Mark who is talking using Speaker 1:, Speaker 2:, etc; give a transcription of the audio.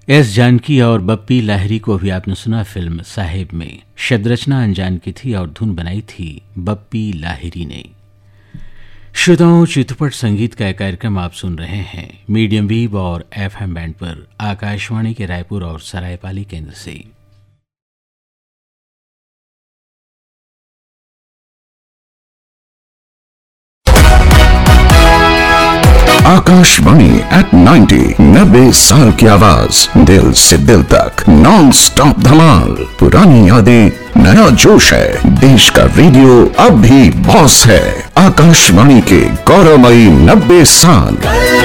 Speaker 1: S Janaki और बप्पी लाहिरी को भी आपने सुना फिल्म साहेब में। शब्द रचना अनजान की थी और धुन बनाई थी बप्पी लाहिरी ने। श्रोताओं, चित्रपट संगीत का कार्यक्रम आप सुन रहे हैं मीडियम वेव और एफएम बैंड पर आकाशवाणी के रायपुर और सरायपाली केंद्र से।
Speaker 2: आकाशवाणी एट 90 साल की आवाज, दिल से दिल तक नॉन स्टॉप धमाल। पुरानी यादें, नया जोश है। देश का रेडियो अब भी बॉस है। आकाशवाणी के गौरवमयी 90 साल।